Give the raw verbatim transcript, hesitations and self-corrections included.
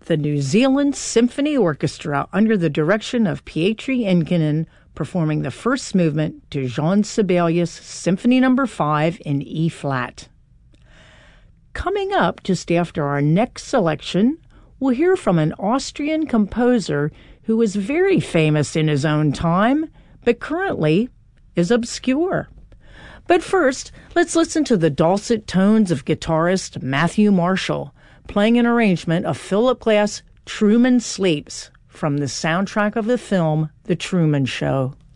the New Zealand Symphony Orchestra under the direction of Pietri Inkinen performing the first movement to Jean Sibelius Symphony Number five in E-flat. Coming up just after our next selection, we'll hear from an Austrian composer who was very famous in his own time, but currently is obscure. But first, let's listen to the dulcet tones of guitarist Matthew Marshall playing an arrangement of Philip Glass' Truman Sleeps from the soundtrack of the film The Truman Show.